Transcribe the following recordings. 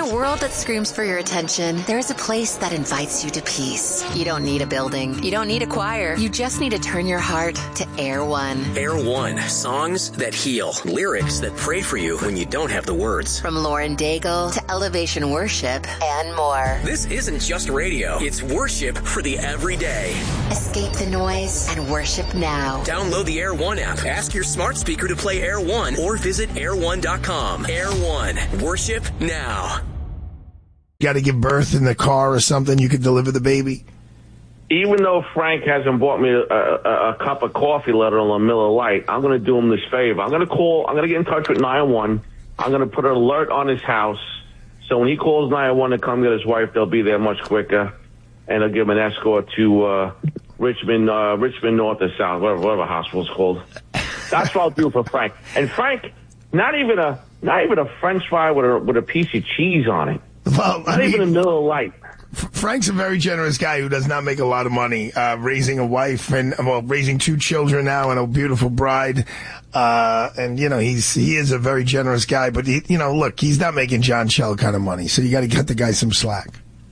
a world that screams for your attention, there is a place that invites you to peace. You don't need a building. You don't need a choir. You just need to turn your heart to Air One. Air One. Songs that heal. Lyrics that pray for you when you don't have the words. From Lauren Daigle to Elevation Worship and more. This isn't just radio. It's worship for the everyday. Escape the noise and worship now. Download the Air One app. Ask your smart speaker to play Air One or visit air1.com. Air One. Worship now. Got to give birth in the car or something, you could deliver the baby? Even though Frank hasn't bought me a cup of coffee, let alone a Miller Lite, I'm going to do him this favor. I'm going to get in touch with 911. I'm going to put an alert on his house. So when he calls 911 to come get his wife, they'll be there much quicker. And they'll give him an escort to Richmond North or South, whatever hospital's called. That's what I'll do for Frank. And Frank, not even a French fry with a piece of cheese on it. Well, not even a Miller Lite. Frank's a very generous guy who does not make a lot of money, raising a wife and, raising 2 children now and a beautiful bride. And, he is a very generous guy, but look, he's not making John Shell kind of money. So you got to cut the guy some slack.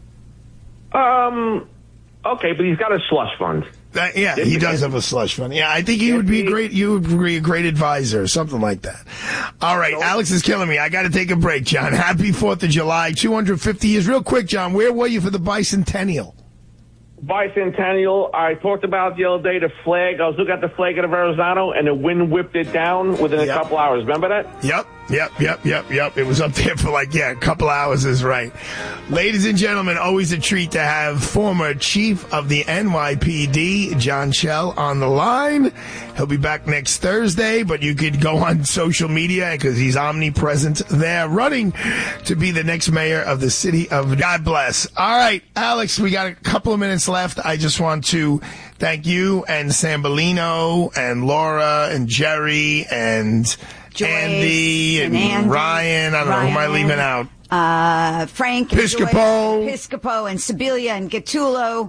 Okay, but he's got a slush fund. Yeah, he does have a slush fund. Yeah, I think he would be a great advisor, something like that. All right, Alex is killing me. I got to take a break, John. Happy 4th of July, 250 years. Real quick, John, where were you for the bicentennial? Bicentennial, I talked about the other day, the flag. I was looking at the flag of Verrazano, and the wind whipped it down within a couple hours. Remember that? Yep. It was up there for a couple hours is right. Ladies and gentlemen, always a treat to have former chief of the NYPD, John Shell, on the line. He'll be back next Thursday, but you could go on social media because he's omnipresent there, running to be the next mayor of the city of God bless. All right, Alex, we got a couple of minutes left. I just want to thank you and Sambolino and Laura and Jerry and Joyce, Andy and Ryan. I don't know who am I leaving out. Frank, Piscopo and Sibilia and Gattulo.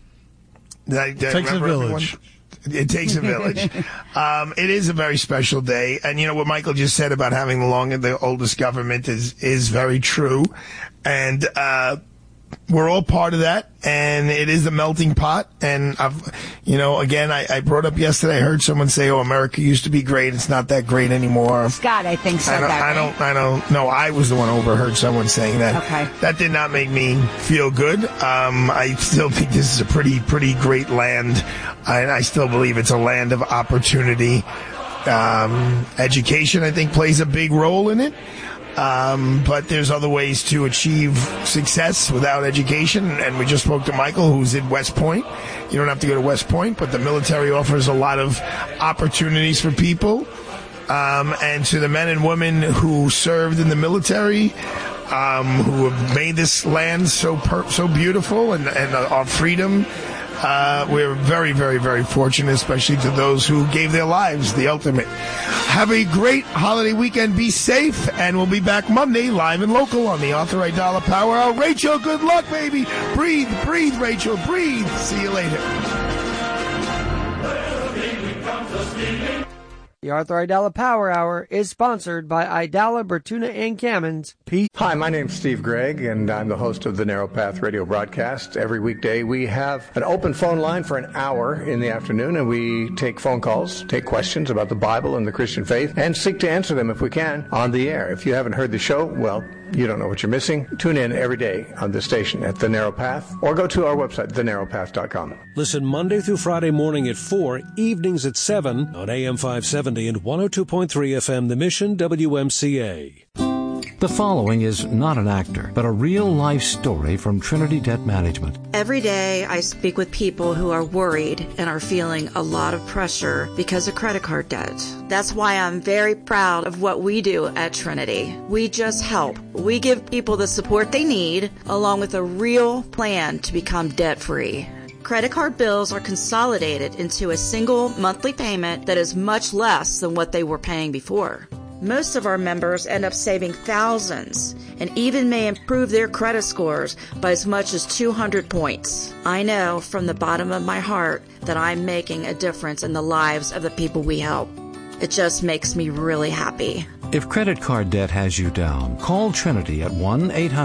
It takes a village. It takes a village. It is a very special day. And you know what Michael just said about having the oldest government is very true. And, we're all part of that, and it is a melting pot. And again, I brought up yesterday. I heard someone say, "Oh, America used to be great. It's not that great anymore." Scott, I think so. I don't know. I was the one who overheard someone saying that. Okay. That did not make me feel good. I still think this is a pretty great land, and I still believe it's a land of opportunity. Education, I think, plays a big role in it. But there's other ways to achieve success without education. And we just spoke to Michael, who's in West Point. You don't have to go to West Point, but the military offers a lot of opportunities for people. And to the men and women who served in the military, who have made this land so beautiful and our freedom. We're very, very, very fortunate, especially to those who gave their lives, the ultimate. Have a great holiday weekend. Be safe, and we'll be back Monday, live and local on the Arthur Aidala Power Hour. Rachel, good luck, baby. Breathe, Rachel, breathe. See you later. The Arthur Aidala Power Hour is sponsored by Aidala, Bertuna, and Kamins. Hi, my name's Steve Gregg, and I'm the host of the Narrow Path radio broadcast. Every weekday, we have an open phone line for an hour in the afternoon, and we take phone calls, take questions about the Bible and the Christian faith, and seek to answer them, if we can, on the air. If you haven't heard the show, well, you don't know what you're missing. Tune in every day on this station at The Narrow Path, or go to our website, thenarrowpath.com. Listen Monday through Friday morning at 4, evenings at 7 on AM 570 and 102.3 FM, The Mission, WMCA. The following is not an actor, but a real-life story from Trinity Debt Management. Every day I speak with people who are worried and are feeling a lot of pressure because of credit card debt. That's why I'm very proud of what we do at Trinity. We just help. We give people the support they need, along with a real plan to become debt-free. Credit card bills are consolidated into a single monthly payment that is much less than what they were paying before. Most of our members end up saving thousands and even may improve their credit scores by as much as 200 points. I know from the bottom of my heart that I'm making a difference in the lives of the people we help. It just makes me really happy. If credit card debt has you down, call Trinity at 1-800